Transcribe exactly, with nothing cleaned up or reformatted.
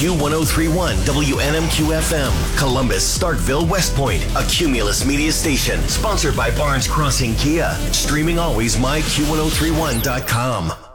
Q ten thirty-one W N M Q F M, Columbus, Starkville, West Point, a Cumulus media station, sponsored by Barnes Crossing Kia. Streaming always, my Q ten thirty-one dot com.